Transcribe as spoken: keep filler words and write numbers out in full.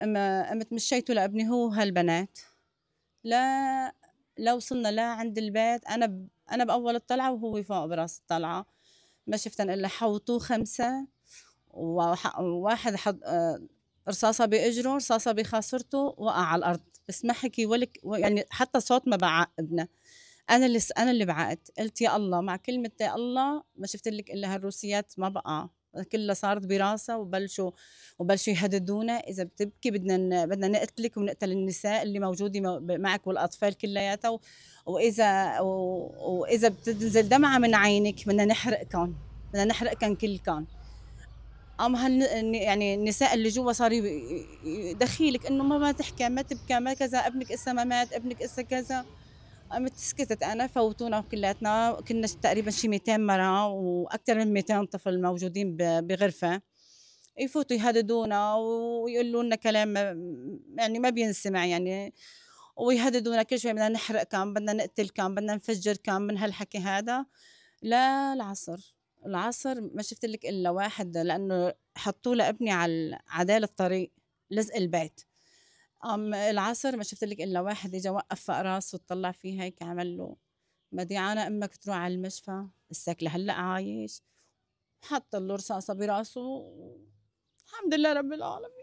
أما أما تمشيته لابني هو هالبنات، لا لا وصلنا لعند البيت. أنا ب أنا بأول الطلعة وهو فوق براس الطلعة، ما شفتن إلا حوطوه خمسة، وح وواحد حط آآ رصاصة بإجره، رصاصة بخاصرته، وقع على الأرض، بس ما حكي ولا ك ويعني حتى صوت ما بعقّبنا. أنا اللي س أنا اللي بعقت، قُلت يا الله، مع كلمة يا الله ما شفت لِك إلا هالروسيات ما بقى، كلّها صارت براسها، وبلشوا وبلشوا يهددونا إذا بتبكي بدنا ن بدنا نقتلِك ونقتل النساء اللي موجودة مو ب معك والأطفال كلّياتها، و وإذا و وإذا بتنزل دمعة من عينِك بدنا نحرقكن، بدنا نحرقكن كلكن. قام هالن الن يعني النساء اللي جوا صاروا ي ي يدخيلِك إنه ما ما تحكي، ما تبكى، ما كذا، ابنِك إسا ما مات، ابنِك إسا كذا. قامت سكتت أنا، فوتونا كلّياتنا، كنّا ش تقريبًا شي ميتين مرا وأكتر من ميتين طفل موجودين ب بغرفة، يفوتوا يهددونا ويقولوا لنا كلام ما يعني ما بينسمع يعني، ويهددونا كل شوي بدنا نحرقكم، بدنا نقتلكم، بدنا نفجّركم، من هالحكي هذا. للعصر، العصر ما شفت لِك إلا واحد، لإنه حطّوه لابني على ال على دال الطريق لزق البيت. قام العصر ما شفت لِك إلا واحد إجا وقّف فوق راسه وطلّع فيه هيك عمل له بديعانة أمك تروح على المشفى، إسّك لهلّأ عايش، حط له رصاصة براسه، والحمد لله رب العالمين.